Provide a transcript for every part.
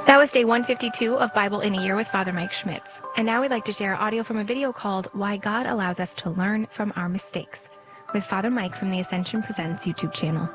That was day 152 of Bible in a Year with Father Mike Schmitz. And now we'd like to share audio from a video called Why God Allows Us to Learn from Our Mistakes with Father Mike from the Ascension Presents YouTube channel.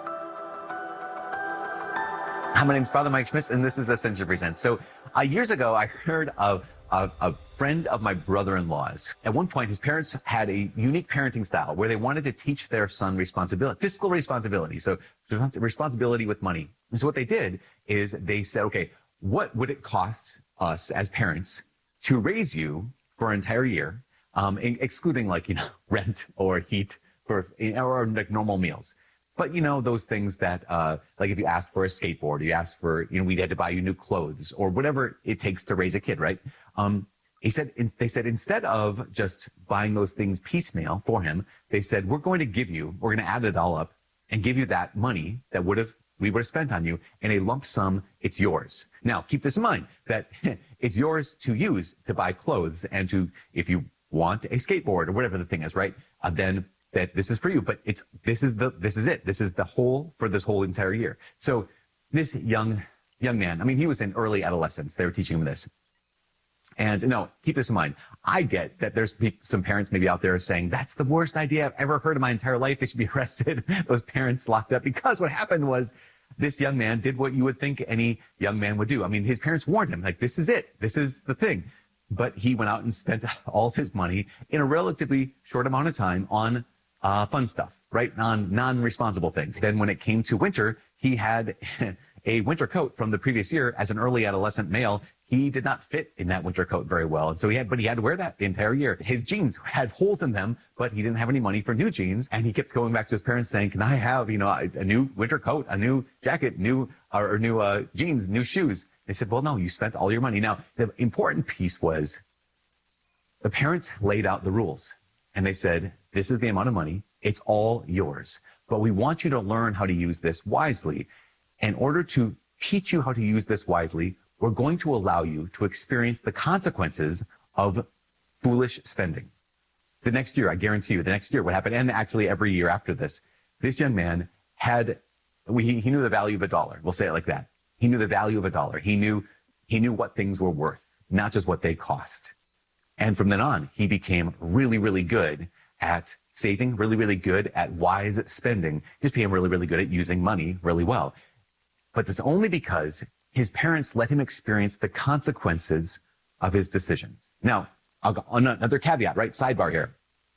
Hi, my name's Father Mike Schmitz, and this is Ascension Presents. So years ago, I heard of a friend of my brother-in-law's. At one point, his parents had a unique parenting style where they wanted to teach their son responsibility, fiscal responsibility. So responsibility with money. And so what they did is they said, okay, what would it cost us as parents to raise you for an entire year, excluding rent or heat or like normal meals? But those things that, like if you asked for a skateboard, you asked for, we had to buy you new clothes or whatever it takes to raise a kid, right? They said instead of just buying those things piecemeal for him, they said, we're going to add it all up and give you that money that we would have spent on you in a lump sum. It's yours. Now, keep this in mind that it's yours to use to buy clothes and if you want a skateboard or whatever the thing is, right? Then that this is for you, but this is it. This is the whole for this whole entire year. So this young man, he was in early adolescence. They were teaching him this. And no, keep this in mind. I get that there's some parents maybe out there saying, that's the worst idea I've ever heard in my entire life. They should be arrested. Those parents locked up, because what happened was this young man did what you would think any young man would do. His parents warned him, this is it. This is the thing. But he went out and spent all of his money in a relatively short amount of time on fun stuff, right? On non-responsible things. Then when it came to winter, he had a winter coat from the previous year. As an early adolescent male, he did not fit in that winter coat very well. And so he had to wear that the entire year. His jeans had holes in them, but he didn't have any money for new jeans. And he kept going back to his parents saying, can I have, a new winter coat, a new jacket, new jeans, new shoes? They said, well, no, you spent all your money. Now, the important piece was the parents laid out the rules. And they said, this is the amount of money. It's all yours. But we want you to learn how to use this wisely. In order to teach you how to use this wisely, we're going to allow you to experience the consequences of foolish spending. The next year, I guarantee you, what happened, and actually every year after this young man he knew the value of a dollar. We'll say it like that. He knew the value of a dollar. He knew what things were worth, not just what they cost. And from then on, he became really, really good at saving, really, really good at wise spending. He just became really, really good at using money really well. But it's only because his parents let him experience the consequences of his decisions. Now, another caveat, right? Sidebar here.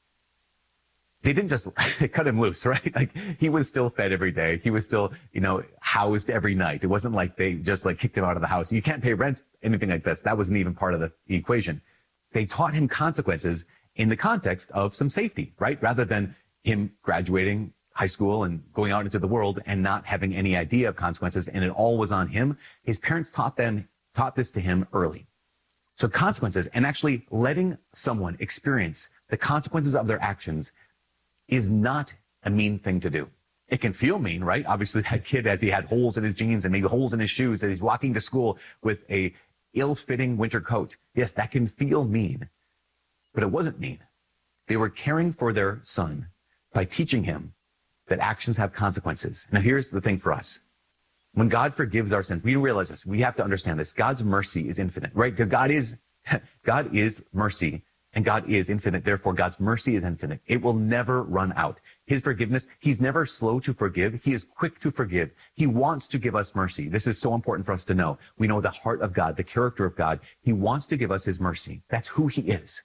They didn't just cut him loose, right? He was still fed every day. He was still, housed every night. It wasn't like they just kicked him out of the house. You can't pay rent, anything like this. That wasn't even part of the equation. They taught him consequences in the context of some safety, right? Rather than him graduating high school and going out into the world and not having any idea of consequences, and it all was on him. His parents taught this to him early. So consequences, and actually letting someone experience the consequences of their actions, is not a mean thing to do. It can feel mean, right? Obviously that kid, as he had holes in his jeans and maybe holes in his shoes, and he's walking to school with a ill-fitting winter coat. Yes, that can feel mean, but it wasn't mean. They were caring for their son by teaching him that actions have consequences. Now, here's the thing for us. When God forgives our sins, we realize this. We have to understand this. God's mercy is infinite, right? Because God is mercy, and God is infinite. Therefore, God's mercy is infinite. It will never run out. His forgiveness, he's never slow to forgive. He is quick to forgive. He wants to give us mercy. This is so important for us to know. We know the heart of God, the character of God. He wants to give us his mercy. That's who he is.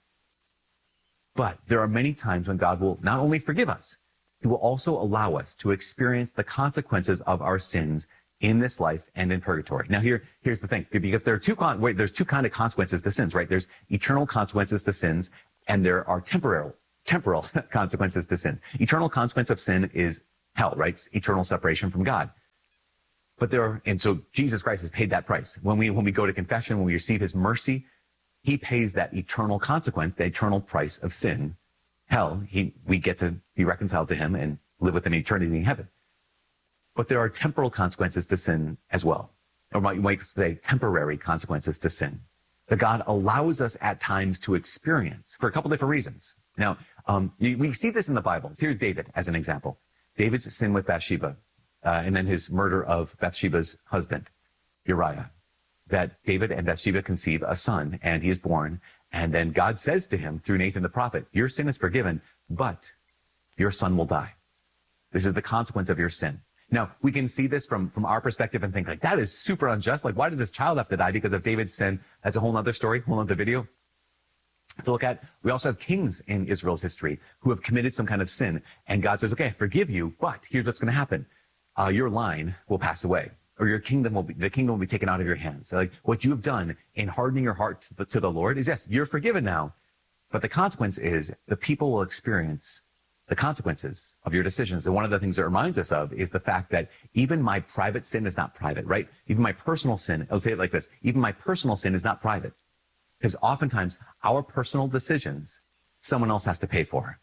But there are many times when God will not only forgive us, he will also allow us to experience the consequences of our sins in this life and in purgatory. Now here's the thing, because there's two kind of consequences to sins, right? There's eternal consequences to sins, and there are temporal consequences to sin. Eternal consequence of sin is hell, right? It's eternal separation from God. But and so Jesus Christ has paid that price. When we go to confession, when we receive his mercy, he pays that eternal consequence, the eternal price of sin, hell. We get to be reconciled to him and live with him in eternity in heaven. But there are temporal consequences to sin as well. Or you might say temporary consequences to sin that God allows us at times to experience for a couple different reasons. Now, we see this in the Bible. Here's David as an example. David's sin with Bathsheba, and then his murder of Bathsheba's husband, Uriah. that David and Bathsheba conceive a son, and he is born. And then God says to him through Nathan the prophet, your sin is forgiven, but your son will die. This is the consequence of your sin. Now, we can see this from our perspective and think like, that is super unjust. Like, why does this child have to die because of David's sin? That's a whole nother story, whole nother video to look at. We also have kings in Israel's history who have committed some kind of sin. And God says, okay, I forgive you, but here's what's going to happen. Your line will pass away, or the kingdom will be taken out of your hands. So like what you have done in hardening your heart to the Lord is, yes, you're forgiven now, but the consequence is the people will experience the consequences of your decisions. And one of the things it reminds us of is the fact that even my private sin is not private, right? Even my personal sin, I'll say it like this, even my personal sin is not private. Because oftentimes our personal decisions, someone else has to pay for.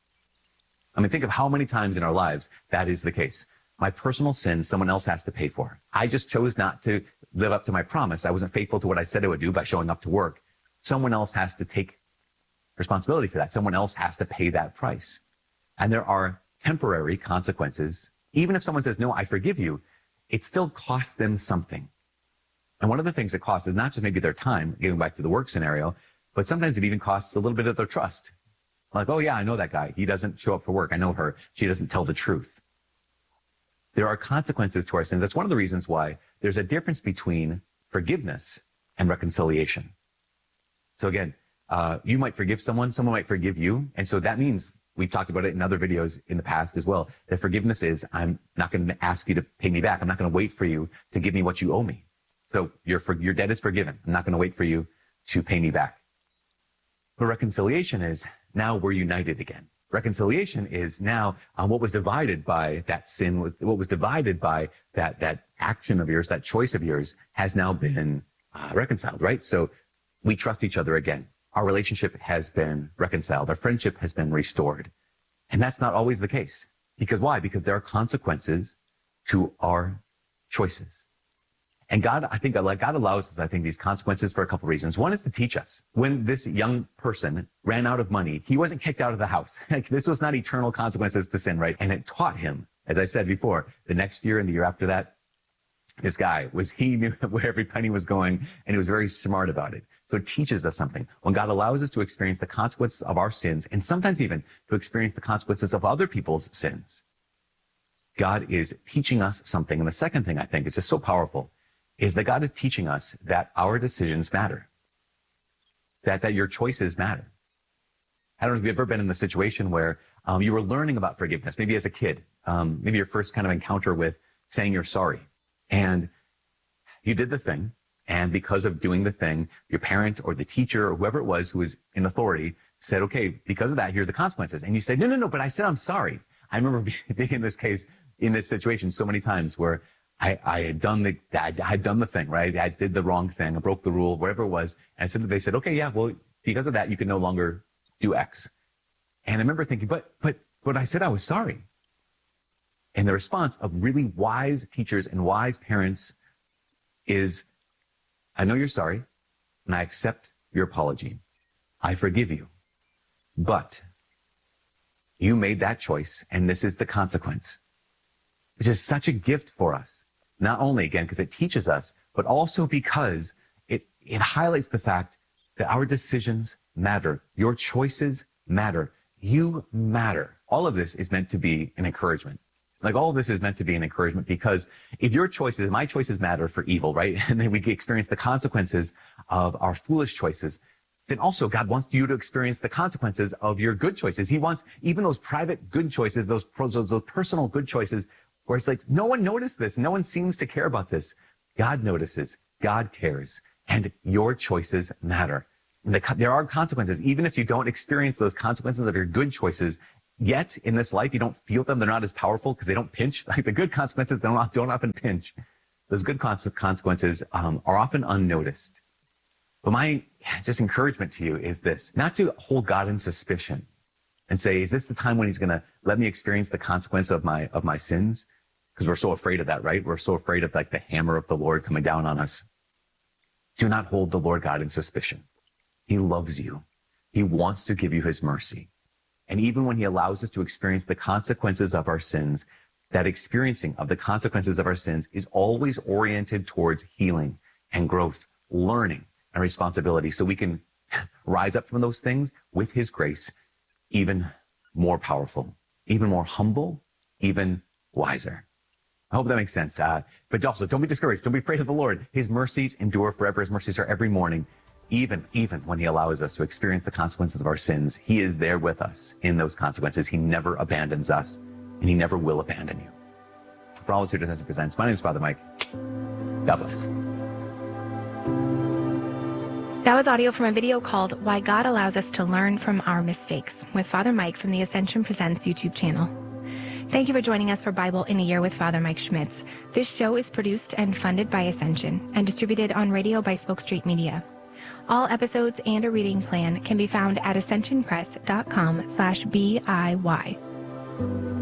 I mean, think of how many times in our lives that is the case. My personal sin, someone else has to pay for. I just chose not to live up to my promise. I wasn't faithful to what I said I would do by showing up to work. Someone else has to take responsibility for that. Someone else has to pay that price. And there are temporary consequences. Even if someone says, no, I forgive you, it still costs them something. And one of the things it costs is not just maybe their time, getting back to the work scenario, but sometimes it even costs a little bit of their trust. Like, oh yeah, I know that guy. He doesn't show up for work. I know her. She doesn't tell the truth. There are consequences to our sins. That's one of the reasons why there's a difference between forgiveness and reconciliation. So again, you might forgive someone might forgive you. And so that means, we've talked about it in other videos in the past as well, that forgiveness is, I'm not going to ask you to pay me back. I'm not going to wait for you to give me what you owe me. So your debt is forgiven. I'm not going to wait for you to pay me back. But reconciliation is, now we're united again. Reconciliation is now what was divided by that sin, what was divided by that action of yours, that choice of yours has now been reconciled, right? So we trust each other again. Our relationship has been reconciled. Our friendship has been restored. And that's not always the case. Because why? Because there are consequences to our choices. And God, I think, like God allows us, I think, these consequences for a couple of reasons. One is to teach us. When this young person ran out of money, he wasn't kicked out of the house. This was not eternal consequences to sin, right? And it taught him, as I said before, the next year and the year after that, this guy he knew where every penny was going, and he was very smart about it. So it teaches us something. When God allows us to experience the consequences of our sins, and sometimes even to experience the consequences of other people's sins, God is teaching us something. And the second thing I think is just so powerful is that God is teaching us that our decisions matter, that your choices matter. I don't know if you've ever been in the situation where you were learning about forgiveness, maybe as a kid, maybe your first kind of encounter with saying you're sorry. And you did the thing, and because of doing the thing, your parent or the teacher or whoever it was who was in authority said, okay, because of that, here are the consequences. And you said, no, but I said I'm sorry. I remember being in this case, in this situation so many times where I had done the thing, right? I did the wrong thing. I broke the rule, whatever it was. And so they said, okay, yeah, well, because of that, you can no longer do X. And I remember thinking, but I said I was sorry. And the response of really wise teachers and wise parents is, I know you're sorry, and I accept your apology. I forgive you. But you made that choice, and this is the consequence. Which is such a gift for us. Not only, again, because it teaches us, but also because it highlights the fact that our decisions matter. Your choices matter. You matter. All of this is meant to be an encouragement. Like all of this is meant to be an encouragement, because if your choices, my choices matter for evil, right? And then we experience the consequences of our foolish choices. Then also God wants you to experience the consequences of your good choices. He wants even those private good choices, those personal good choices, where it's like, no one noticed this. No one seems to care about this. God notices. God cares. And your choices matter. And there are consequences. Even if you don't experience those consequences of your good choices, yet in this life, you don't feel them. They're not as powerful because they don't pinch. Like the good consequences don't often pinch. Those good consequences are often unnoticed. But my just encouragement to you is this: not to hold God in suspicion and say, is this the time when he's going to let me experience the consequence of my sins? Because we're so afraid of that, right? We're so afraid of like the hammer of the Lord coming down on us. Do not hold the Lord God in suspicion. He loves you. He wants to give you his mercy. And even when he allows us to experience the consequences of our sins, that experiencing of the consequences of our sins is always oriented towards healing and growth, learning and responsibility, so we can rise up from those things with his grace, even more powerful, even more humble, even wiser. I hope that makes sense. But also, don't be discouraged. Don't be afraid of the Lord. His mercies endure forever. His mercies are every morning. Even when he allows us to experience the consequences of our sins, he is there with us in those consequences. He never abandons us, and he never will abandon you. For all of us who Ascension Presents, my name is Father Mike. God bless. That was audio from a video called Why God Allows Us to Learn from Our Mistakes with Father Mike from the Ascension Presents YouTube channel. Thank you for joining us for Bible in a Year with Father Mike Schmitz. This show is produced and funded by Ascension and distributed on radio by Spoke Street Media. All episodes and a reading plan can be found at ascensionpress.com/BIY.